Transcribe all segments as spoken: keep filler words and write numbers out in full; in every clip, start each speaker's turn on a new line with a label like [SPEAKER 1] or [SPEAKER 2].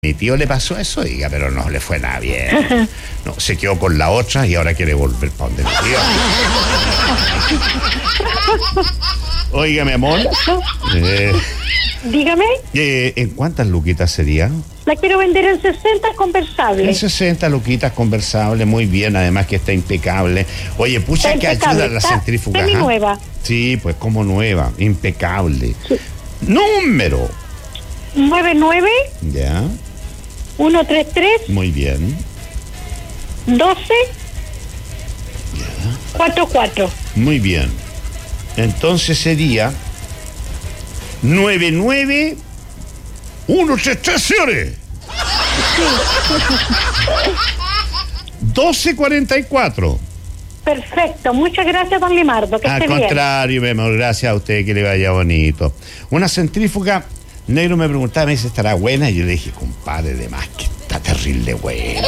[SPEAKER 1] Mi tío le pasó eso, diga, pero no le fue nada bien. No, se quedó con la otra y ahora quiere volver para donde mi tío. Oiga, mi amor. Eh,
[SPEAKER 2] Dígame.
[SPEAKER 1] Eh, ¿En cuántas luquitas sería?
[SPEAKER 2] La quiero vender en sesenta conversables.
[SPEAKER 1] En sesenta luquitas conversables, muy bien, además que está impecable. Oye, pucha, que ayuda a la centrífuga.
[SPEAKER 2] Semi nueva.
[SPEAKER 1] Sí, pues como nueva, impecable. Sí. Número.
[SPEAKER 2] nueve nueve.
[SPEAKER 1] Ya.
[SPEAKER 2] uno tres tres.
[SPEAKER 1] Muy bien.
[SPEAKER 2] doce.
[SPEAKER 1] Ya.
[SPEAKER 2] cuatro cuatro.
[SPEAKER 1] Muy bien. Entonces sería nueve nueve uno tres tres, señores. doce cuarenta y cuatro.
[SPEAKER 2] Perfecto, muchas gracias, don Limardo, que
[SPEAKER 1] Al
[SPEAKER 2] esté bien.
[SPEAKER 1] contrario, mi amor, gracias a usted, que le vaya bonito. Una centrífuga, negro me preguntaba, me dice, ¿estará buena? Y yo le dije, compadre, de más que está terrible buena.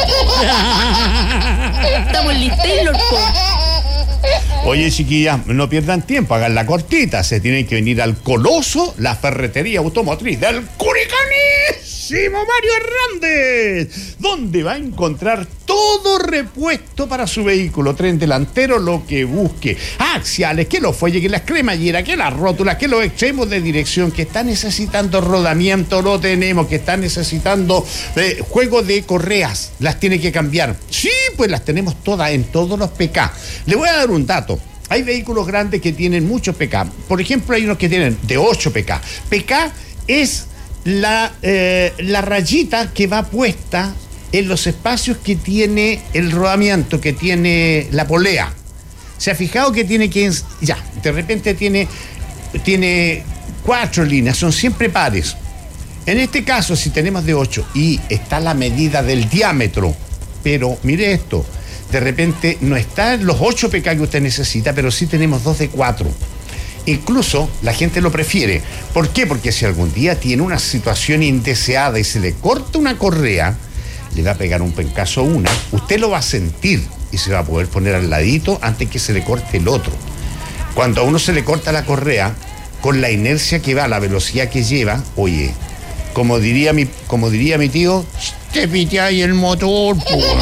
[SPEAKER 3] Estamos listos, loco.
[SPEAKER 1] Oye, chiquillas, no pierdan tiempo, hagan la cortita. Se tienen que venir al Coloso, la ferretería automotriz del Curicanísimo Mario Hernández, donde va a encontrar todo repuesto para su vehículo, tren delantero, lo que busque, axiales, que los fuelles, que las cremalleras, que las rótulas, que los extremos de dirección, que está necesitando rodamiento, lo tenemos, que está necesitando eh, juego de correas, las tiene que cambiar. Sí, pues las tenemos todas en todos los P K. Le voy a dar un dato. Hay vehículos grandes que tienen muchos P K. Por ejemplo, hay unos que tienen de ocho P K. P K es la, eh, la rayita que va puesta en los espacios que tiene el rodamiento, que tiene la polea. ¿Se ha fijado que tiene que... Ya, de repente tiene, tiene cuatro líneas, son siempre pares. En este caso, si tenemos de ocho y está la medida del diámetro, pero mire esto, de repente no está en los ocho P K que usted necesita, pero sí tenemos dos de cuatro. Incluso la gente lo prefiere. ¿Por qué? Porque si algún día tiene una situación indeseada y se le corta una correa, le va a pegar un pencazo a una, usted lo va a sentir y se va a poder poner al ladito antes que se le corte el otro. Cuando a uno se le corta la correa, con la inercia que va, la velocidad que lleva, oye, como diría mi, como diría mi tío, te pite ahí el motor.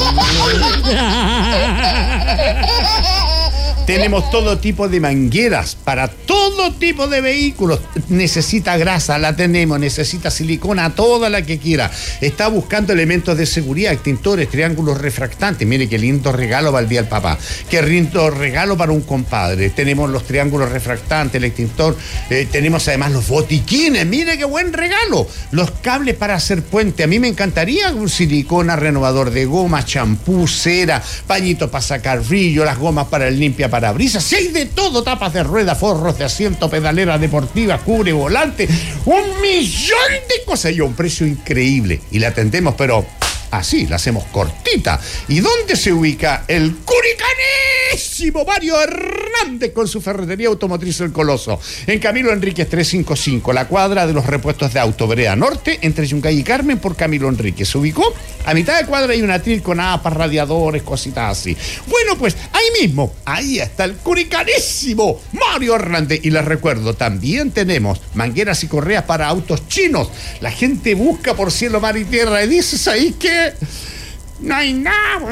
[SPEAKER 1] Tenemos todo tipo de mangueras para todo tipo de vehículos. Necesita grasa, la tenemos. Necesita silicona, toda la que quiera. Está buscando elementos de seguridad, extintores, triángulos refractantes. Mire qué lindo regalo para el día del papá. Qué lindo regalo para un compadre. Tenemos los triángulos refractantes, el extintor. Eh, tenemos además los botiquines. Mire qué buen regalo. Los cables para hacer puente. A mí me encantaría un silicona, renovador de goma, champú, cera, pañitos para sacar brillo, las gomas para el limpia parabrisas, si hay de todo, tapas de rueda, forros de asiento, pedaleras deportivas, cubre volante, un millón de cosas y a un precio increíble. Y la atendemos, pero así, la hacemos cortita. ¿Y dónde se ubica el Curicanísimo Mario Hernández con su ferretería automotriz El Coloso? En Camilo Enríquez trescientos cincuenta y cinco, la cuadra de los repuestos de auto, vereda norte, entre Yungay y Carmen, por Camilo Enríquez. Se ubicó a mitad de cuadra, hay una tril con apas, radiadores, cositas así. Bueno, pues ahí mismo, ahí está el Curicanísimo Mario Hernández. Y les recuerdo, también tenemos mangueras y correas para autos chinos. La gente busca por cielo, mar y tierra y dices ahí que no hay nada.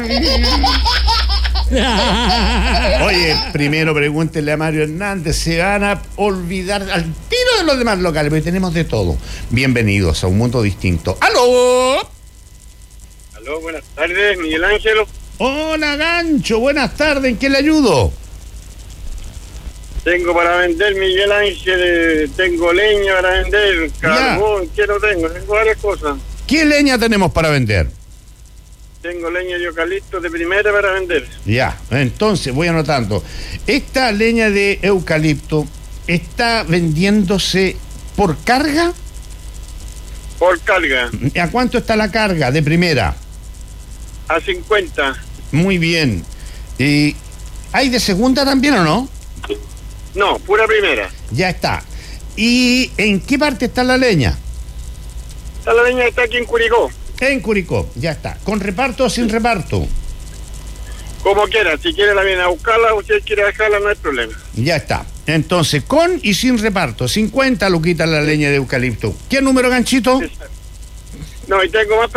[SPEAKER 1] Oye, primero pregúntenle a Mario Hernández, se van a olvidar al tiro de los demás locales, porque tenemos de todo. Bienvenidos a un mundo distinto. ¡Aló!
[SPEAKER 4] Aló, buenas tardes, Miguel Ángelo.
[SPEAKER 1] Hola, Gancho, buenas tardes, ¿en qué le ayudo?
[SPEAKER 4] Tengo para vender, Miguel Ángel, tengo leña para vender, carbón, ¿qué no tengo? Tengo varias cosas.
[SPEAKER 1] ¿Qué leña tenemos para vender?
[SPEAKER 4] Tengo leña de eucalipto de primera para vender.
[SPEAKER 1] Ya, entonces voy anotando. Esta leña de eucalipto está vendiéndose por carga.
[SPEAKER 4] Por carga.
[SPEAKER 1] ¿A cuánto está la carga de primera?
[SPEAKER 4] A cincuenta.
[SPEAKER 1] Muy bien. ¿Y hay de segunda también o no?
[SPEAKER 4] No, pura primera.
[SPEAKER 1] Ya está. ¿Y en qué parte está la leña?
[SPEAKER 4] Está la leña, está aquí en Curicó.
[SPEAKER 1] En Curicó, ya está. ¿Con reparto o sin reparto?
[SPEAKER 4] Como quiera, si quiere la viene a buscarla o si quiere dejarla, no hay problema.
[SPEAKER 1] Ya está. Entonces, con y sin reparto, cincuenta luquitas la leña de eucalipto. ¿Qué número, Ganchito?
[SPEAKER 4] No, y tengo más